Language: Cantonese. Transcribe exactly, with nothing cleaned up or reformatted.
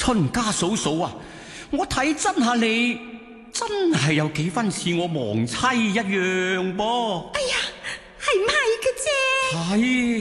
春家嫂嫂啊，我睇真下你，真係有幾分似我亡妻一樣噃。 哎呀，係唔係嘅啫？ 係。